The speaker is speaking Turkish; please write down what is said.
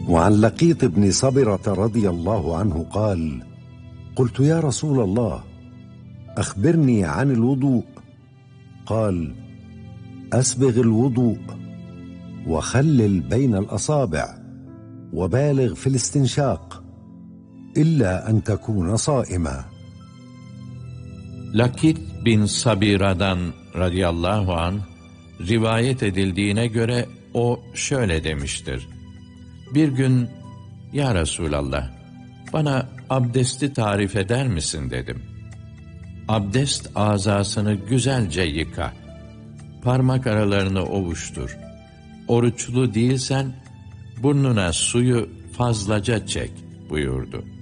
وعن لقيط بن صبرة رضي الله عنه قال: قلت يا رسول الله أخبرني عن الوضوء. قال: أسبغ الوضوء وخلل بين الأصابع وبالغ في الاستنشاق إلا أن تكون صائما. Lakit bin Sabira'dan radıyallahu anh rivayet edildiğine göre o şöyle demiştir: Bir gün, ya Resulallah, bana abdesti tarif eder misin dedim. Abdest azasını güzelce yıka, parmak aralarını ovuştur. Oruçlu değilsen burnuna suyu fazlaca çek buyurdu.